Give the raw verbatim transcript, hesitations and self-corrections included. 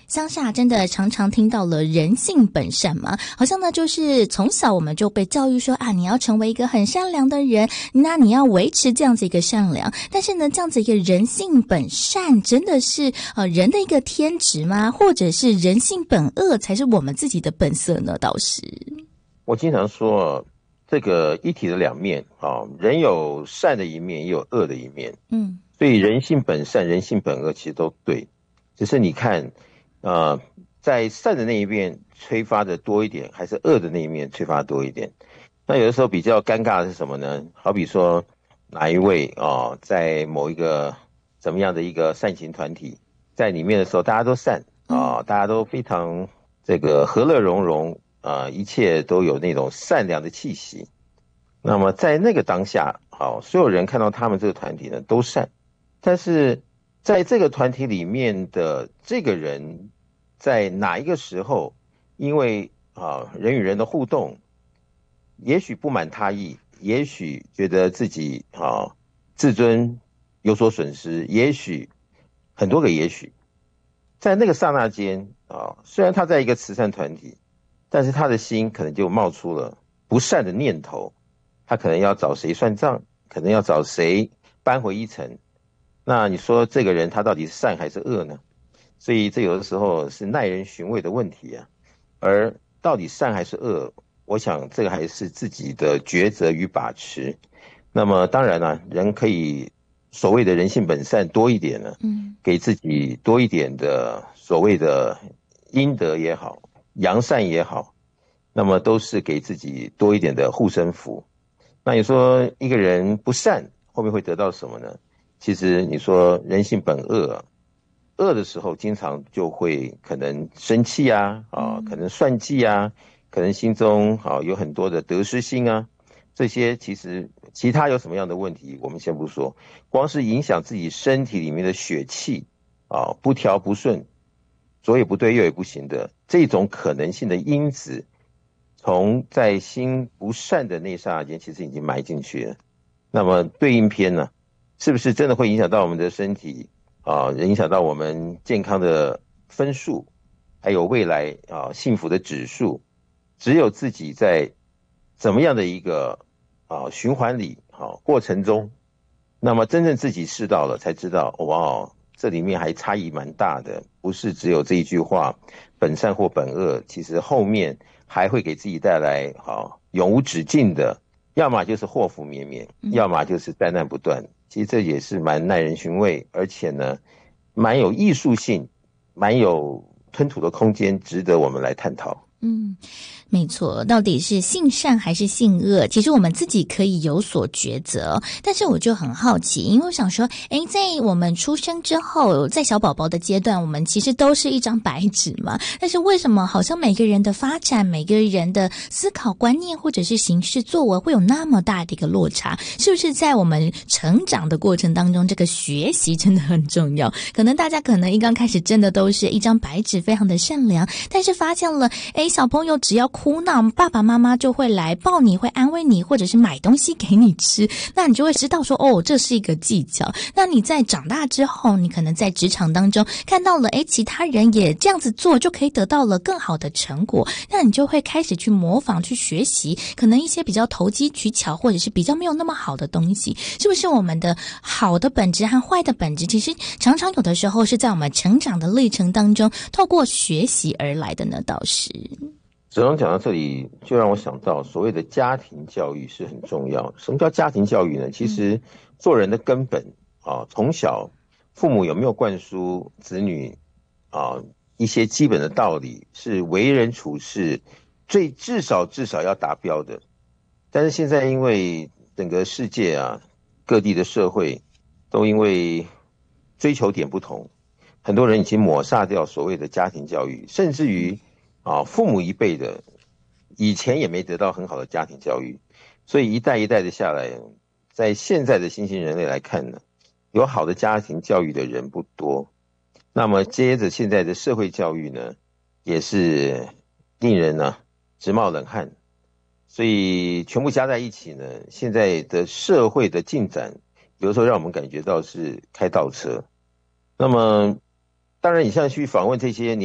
乡下真的常常听到了人性本善嘛，好像呢就是从小我们就被教育说啊，你要成为一个很善良的人，那你要维持这样子一个善良。但是呢，这样子一个人性本善真的是呃人的一个天职吗？或者是人性本恶才是我们自己的本色呢？倒是我经常说这个一体的两面啊，人有善的一面也有恶的一面， 嗯， 所以人性本善人性本恶其实都对，只是你看呃，在善的那一面催发的多一点，还是恶的那一面催发多一点。那有的时候比较尴尬的是什么呢？好比说哪一位哦，在某一个怎么样的一个善行团体在里面的时候，大家都善啊、哦，大家都非常这个和乐融融啊、呃，一切都有那种善良的气息。那么在那个当下，好、哦，所有人看到他们这个团体呢都善，但是在这个团体里面的这个人，在哪一个时候，因为啊人与人的互动，也许不满他意，也许觉得自己啊自尊有所损失，也许很多个也许，在那个刹那间啊，虽然他在一个慈善团体，但是他的心可能就冒出了不善的念头，他可能要找谁算账，可能要找谁扳回一城。那你说这个人他到底是善还是恶呢？所以这有的时候是耐人寻味的问题啊。而到底善还是恶，我想这个还是自己的抉择与把持。那么当然了、啊，人可以所谓的人性本善多一点呢，嗯，给自己多一点的所谓的阴德也好，扬善也好，那么都是给自己多一点的护身符。那你说一个人不善，后面会得到什么呢？其实你说人性本恶，恶的时候经常就会可能生气啊，啊，可能算计啊，可能心中啊有很多的得失心啊，这些其实其他有什么样的问题，我们先不说，光是影响自己身体里面的血气啊，不调不顺，左也不对，右也不行的这种可能性的因子，从在心不善的那刹那间，其实已经埋进去了。那么对应篇呢，是不是真的会影响到我们的身体啊？影响到我们健康的分数，还有未来啊幸福的指数？只有自己在怎么样的一个啊循环里啊过程中，那么真正自己试到了，才知道哇，这里面还差异蛮大的，不是只有这一句话本善或本恶，其实后面还会给自己带来好永无止境的。要么就是祸福绵绵，要么就是灾难不断。其实这也是蛮耐人寻味，而且呢，蛮有艺术性，蛮有吞吐的空间，值得我们来探讨。 嗯，没错，到底是性善还是性恶，其实我们自己可以有所抉择。但是我就很好奇，因为我想说，诶，在我们出生之后，在小宝宝的阶段，我们其实都是一张白纸嘛。但是为什么好像每个人的发展，每个人的思考观念或者是行事作为会有那么大的一个落差？是不是在我们成长的过程当中，这个学习真的很重要？可能大家可能一刚开始真的都是一张白纸，非常的善良，但是发现了，诶，小朋友只要哭闹，爸爸妈妈就会来抱你，会安慰你，或者是买东西给你吃，那你就会知道说，哦，这是一个技巧。那你在长大之后，你可能在职场当中看到了，诶，其他人也这样子做，就可以得到了更好的成果，那你就会开始去模仿，去学习，可能一些比较投机取巧，或者是比较没有那么好的东西。是不是我们的好的本质和坏的本质，其实常常有的时候是在我们成长的历程当中，透过学习而来的呢？倒是。 子龙讲到这里，就让我想到所谓的家庭教育是很重要。什么叫家庭教育呢？其实做人的根本啊，从小父母有没有灌输子女啊一些基本的道理，是为人处事最至少至少要达标的。但是现在因为整个世界啊，各地的社会都因为追求点不同，很多人已经抹杀掉所谓的家庭教育，甚至于啊，父母一辈的以前也没得到很好的家庭教育，所以一代一代的下来，在现在的新兴人类来看呢，有好的家庭教育的人不多。那么接着现在的社会教育呢，也是令人呢直冒冷汗。所以全部加在一起呢，现在的社会的进展，有的时候让我们感觉到是开倒车。那么当然你现在去访问这些年